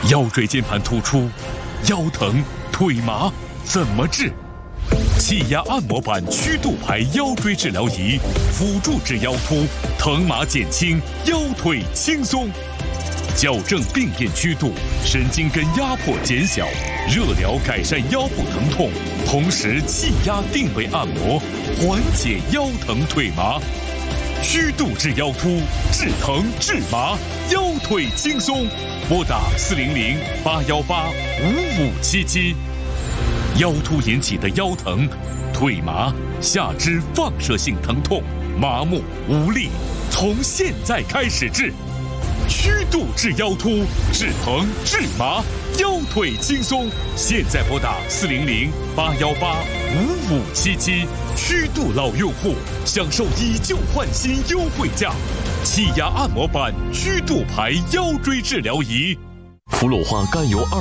腰椎间盘突出、腰疼、腿麻怎么治？气压按摩板曲度牌腰椎治疗仪，辅助治腰突，疼麻减轻，腰腿轻松。矫正病变曲度，神经根压迫减小，热疗改善腰部疼痛，同时气压定位按摩，缓解腰疼腿麻。曲度治腰突，治疼治麻，腰腿轻松。拨打400-818-5577。腰突引起的腰疼、腿麻、下肢放射性疼痛、麻木无力，从现在开始治。曲度治腰突，治疼治麻，腰腿轻松。现在拨打400-818-5577。曲度老用户享受以旧换新优惠价，气压按摩板曲度牌腰椎治疗仪。 氟氯化甘油